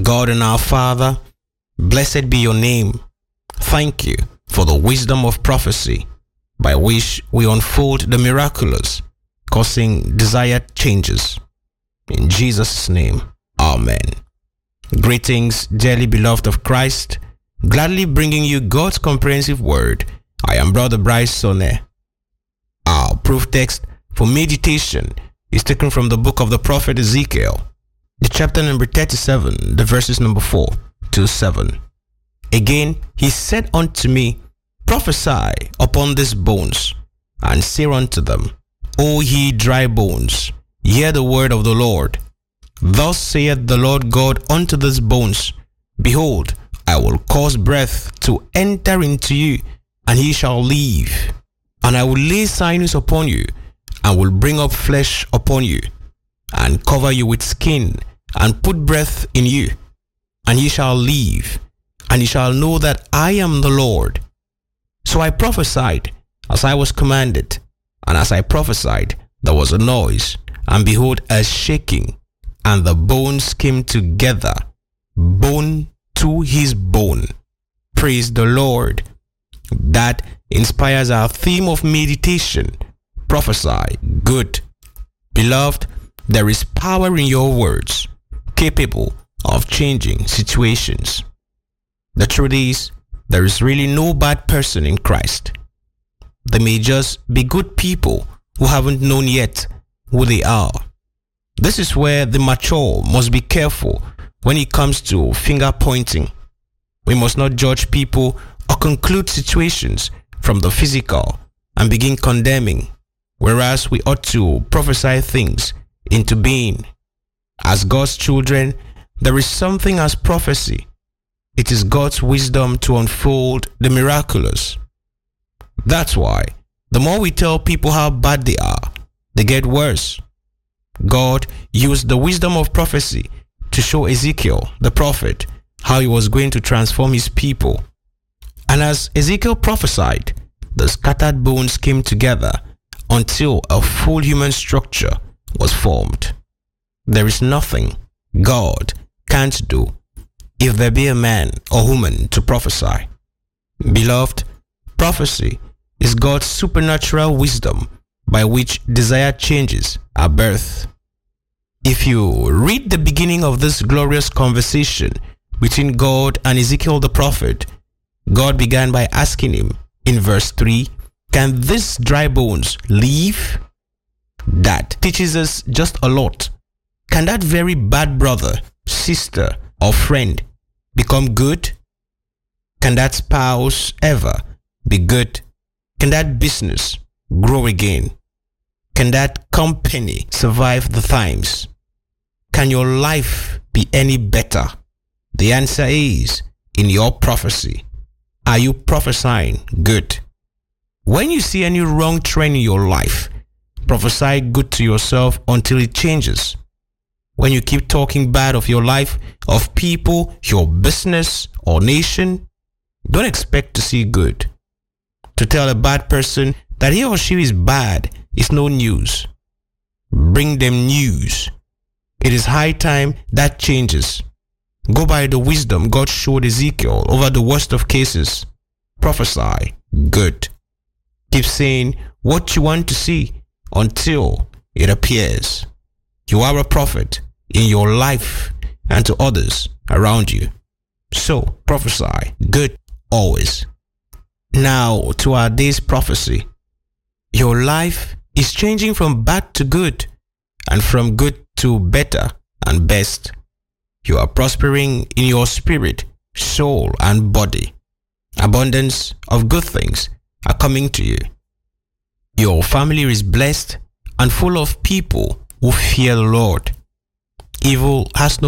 God and our Father, blessed be your name. Thank you for the wisdom of prophecy by which we unfold the miraculous, causing desired changes. In Jesus' name, Amen. Greetings, dearly beloved of Christ, gladly bringing you God's comprehensive word. I am Brother Bryce Sonne. Our proof text for meditation is taken from the book of the prophet Ezekiel, the chapter number 37, the verses number 4 to 7. Again, he said unto me, Prophesy upon these bones, and say unto them, O ye dry bones, hear the word of the Lord. Thus saith the Lord God unto these bones, Behold, I will cause breath to enter into you, and ye shall live. And I will lay sinews upon you, and will bring up flesh upon you, and cover you with skin, and put breath in you, and ye shall live, and ye shall know that I am the Lord. So I prophesied as I was commanded, and as I prophesied, there was a noise, and behold, a shaking, and the bones came together, bone to his bone. Praise the Lord. That inspires our theme of meditation. Prophesy good. Beloved, there is power in your words, capable of changing situations. The truth is, there is really no bad person in Christ. They may just be good people who haven't known yet who they are. This is where the mature must be careful when it comes to finger pointing. We must not judge people or conclude situations from the physical and begin condemning, whereas we ought to prophesy things into being. As God's children, there is something as prophecy. It is God's wisdom to unfold the miraculous. That's why the more we tell people how bad they are, they get worse. God used the wisdom of prophecy to show Ezekiel, the prophet, how he was going to transform his people. And as Ezekiel prophesied, the scattered bones came together until a full human structure was formed. There is nothing God can't do if there be a man or woman to prophesy. Beloved, prophecy is God's supernatural wisdom by which desired changes are birthed. If you read the beginning of this glorious conversation between God and Ezekiel the prophet, God began by asking him in verse 3, Can these dry bones live? That teaches us just a lot. Can that very bad brother, sister, or friend become good? Can that spouse ever be good? Can that business grow again? Can that company survive the times? Can your life be any better? The answer is in your prophecy. Are you prophesying good? When you see any wrong trend in your life, prophesy good to yourself until it changes. When you keep talking bad of your life, of people, your business, or nation, don't expect to see good. To tell a bad person that he or she is bad is no news. Bring them news. It is high time that changes. Go by the wisdom God showed Ezekiel over the worst of cases. Prophesy good. Keep saying what you want to see until it appears. You are a prophet in your life and to others around you. So prophesy good always. Now to our day's prophecy. Your life is changing from bad to good and from good to better and best. You are prospering in your spirit, soul, and body. Abundance of good things are coming to you. Your family is blessed and full of people who fear the Lord. Evil has no